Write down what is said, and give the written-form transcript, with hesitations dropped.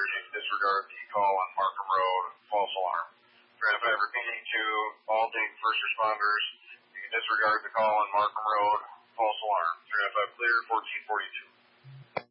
you can disregard the call on Markham Road, false alarm. 305 repeating to all Dayton first responders, you can disregard the call on Markham Road, false alarm. 305 clear, 1442.